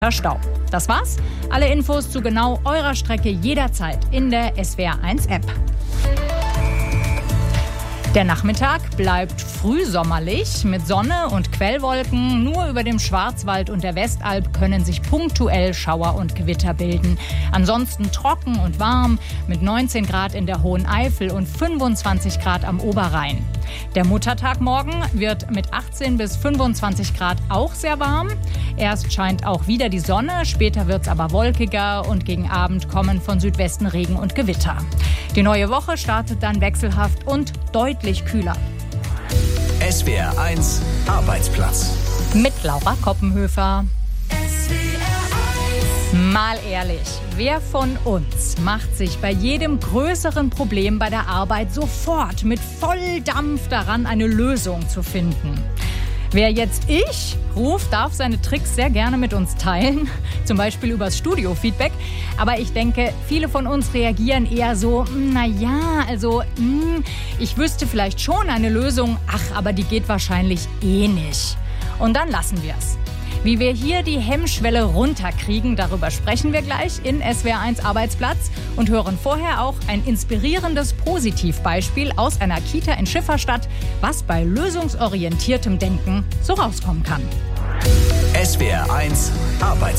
Stau. Das war's. Alle Infos zu genau eurer Strecke jederzeit in der SWR1-App. Der Nachmittag bleibt frühsommerlich mit Sonne und Quellwolken. Nur über dem Schwarzwald und der Westalb können sich punktuell Schauer und Gewitter bilden. Ansonsten trocken und warm mit 19 Grad in der Hohen Eifel und 25 Grad am Oberrhein. Der Muttertag morgen wird mit 18 bis 25 Grad auch sehr warm. Erst scheint auch wieder die Sonne, später wird es aber wolkiger und gegen Abend kommen von Südwesten Regen und Gewitter. Die neue Woche startet dann wechselhaft und deutlich kühler. SWR1 Arbeitsplatz. Mit Laura Koppenhöfer. Mal ehrlich, wer von uns macht sich bei jedem größeren Problem bei der Arbeit sofort mit Volldampf daran, eine Lösung zu finden? Wer jetzt ich ruft, darf seine Tricks sehr gerne mit uns teilen, zum Beispiel übers Studio-Feedback. Aber ich denke, viele von uns reagieren eher so, ich wüsste vielleicht schon eine Lösung, aber die geht wahrscheinlich eh nicht. Und dann lassen wir es. Wie wir hier die Hemmschwelle runterkriegen, darüber sprechen wir gleich in SWR1 Arbeitsplatz und hören vorher auch ein inspirierendes Positivbeispiel aus einer Kita in Schifferstadt, was bei lösungsorientiertem Denken so rauskommen kann. SWR1 Arbeitsplatz.